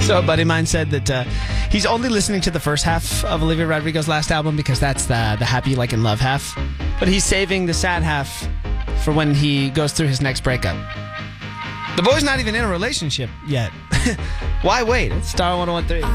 So a buddy of mine said that he's only listening to the first half of Olivia Rodrigo's last album because that's the happy, like, in love half. But he's saving the sad half for when he goes through his next breakup. The boy's not even in a relationship yet. Why wait? It's Star 101.3.